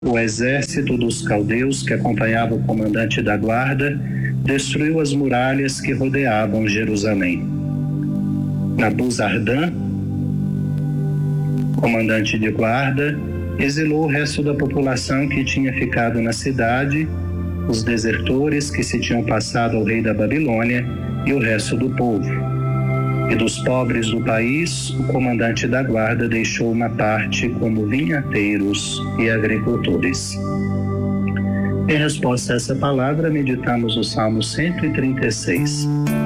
O exército dos caldeus, que acompanhava o comandante da guarda, destruiu as muralhas que rodeavam Jerusalém. Nabuzardã, comandante de guarda, exilou o resto da população que tinha ficado na cidade, os desertores que se tinham passado ao rei da Babilônia e o resto do povo. E dos pobres do país, o comandante da guarda deixou uma parte como vinhateiros e agricultores. Em resposta a essa palavra, meditamos o Salmo 136.